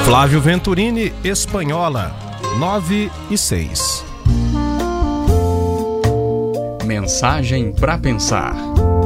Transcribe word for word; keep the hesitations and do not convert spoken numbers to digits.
Flávio Venturini, Espanhola, nove e seis. Mensagem para pensar.